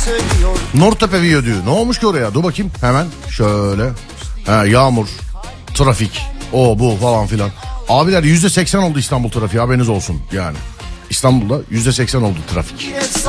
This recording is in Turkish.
Nurtepe Viyadüğü. Ne olmuş ki oraya? Dur bakayım hemen. Şöyle. Yağmur, trafik, o bu falan filan. Abiler %80 oldu İstanbul trafiği, haberiniz olsun yani. İstanbul'da %80 oldu trafik.